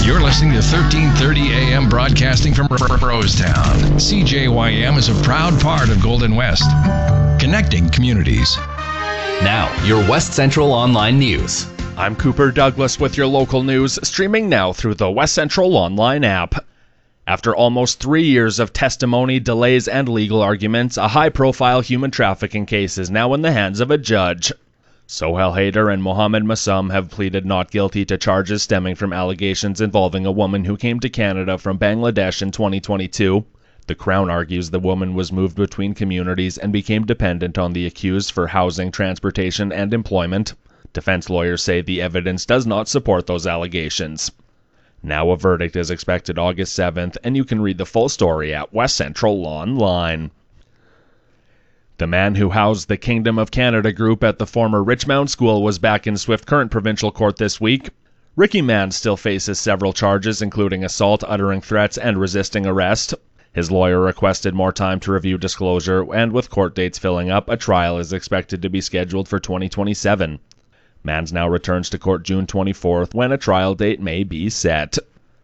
You're listening to 1330 AM broadcasting from Rosetown. CJYM is a proud part of Golden West, connecting communities. Now, your West Central Online News. I'm Cooper Douglas with your local news, streaming now through the West Central Online app. After almost 3 years of testimony, delays, and legal arguments, a high-profile human trafficking case is now in the hands of a judge. Sohail Haider and Mohammed Masum have pleaded not guilty to charges stemming from allegations involving a woman who came to Canada from Bangladesh in 2022. The Crown argues the woman was moved between communities and became dependent on the accused for housing, transportation, and employment. Defense lawyers say the evidence does not support those allegations. Now a verdict is expected August 7th, and you can read the full story at West Central Online. The man who housed the Kingdom of Canada group at the former Richmond School was back in Swift Current Provincial Court this week. Ricky Mann still faces several charges, including assault, uttering threats, and resisting arrest. His lawyer requested more time to review disclosure, and with court dates filling up, a trial is expected to be scheduled for 2027. Manns now returns to court June 24th, when a trial date may be set.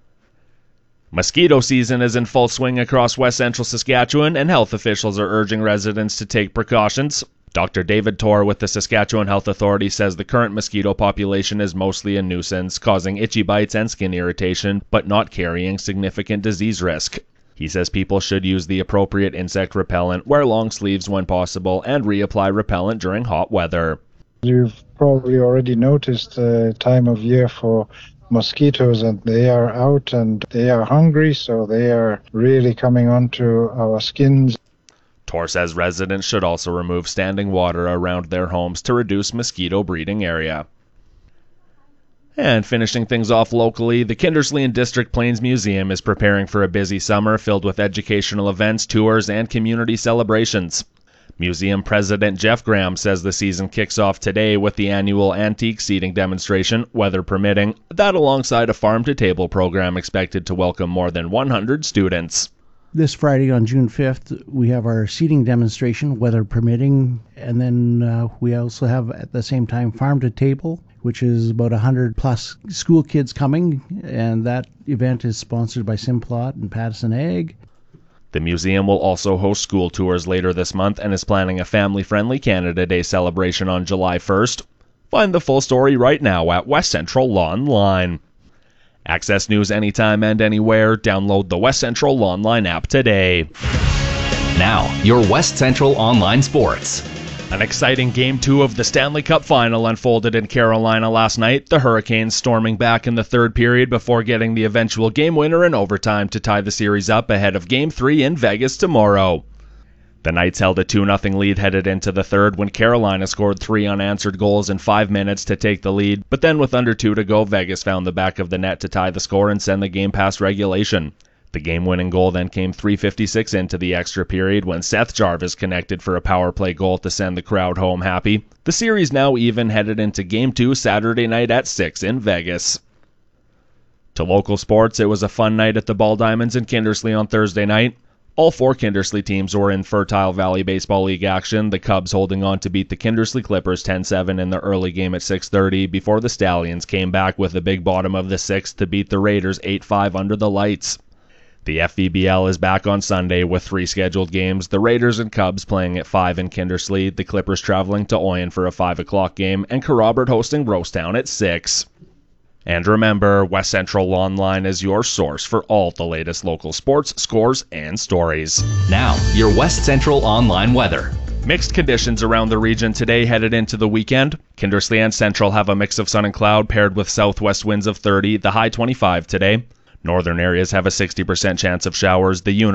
Mosquito season is in full swing across West Central Saskatchewan, and health officials are urging residents to take precautions. Dr. David Torr with the Saskatchewan Health Authority says the current mosquito population is mostly a nuisance, causing itchy bites and skin irritation, but not carrying significant disease risk. He says people should use the appropriate insect repellent, wear long sleeves when possible, and reapply repellent during hot weather. You've probably already noticed the time of year for mosquitoes, and they are out and they are hungry, so they are really coming onto our skins. Torr says residents should also remove standing water around their homes to reduce mosquito breeding area. And finishing things off locally, the Kindersley and District Plains Museum is preparing for a busy summer filled with educational events, tours, and community celebrations. Museum President Jeff Graham says the season kicks off today with the annual antique seating demonstration, weather permitting, that alongside a farm-to-table program expected to welcome more than 100 students. This Friday on June 5th, we have our seating demonstration, weather permitting, and then we also have at the same time farm-to-table, which is about 100 plus school kids coming, and that event is sponsored by Simplot and Pattison Ag. The museum will also host school tours later this month and is planning a family-friendly Canada Day celebration on July 1st. Find the full story right now at West Central Online. Access news anytime and anywhere. Download the West Central Online app today. Now, your West Central Online Sports. An exciting Game 2 of the Stanley Cup Final unfolded in Carolina last night, the Hurricanes storming back in the third period before getting the eventual game winner in overtime to tie the series up ahead of Game 3 in Vegas tomorrow. The Knights held a 2-0 lead headed into the third when Carolina scored 3 unanswered goals in 5 minutes to take the lead, but then with under 2 to go, Vegas found the back of the net to tie the score and send the game past regulation. The game-winning goal then came 3:56 into the extra period when Seth Jarvis connected for a power play goal to send the crowd home happy. The series now even headed into Game 2 Saturday night at 6 in Vegas. To local sports, it was a fun night at the Ball Diamonds in Kindersley on Thursday night. All 4 Kindersley teams were in Fertile Valley Baseball League action, the Cubs holding on to beat the Kindersley Clippers 10-7 in the early game at 6:30 before the Stallions came back with a big bottom of the 6th to beat the Raiders 8-5 under the lights. The FVBL is back on Sunday with 3 scheduled games, the Raiders and Cubs playing at 5 in Kindersley, the Clippers traveling to Oyen for a 5 o'clock game, and Kerrobert hosting Rosetown at 6. And remember, West Central Online is your source for all the latest local sports, scores, and stories. Now, your West Central Online weather. Mixed conditions around the region today headed into the weekend. Kindersley and Central have a mix of sun and cloud paired with southwest winds of 30, the high 25 today. Northern areas have a 60% chance of showers. The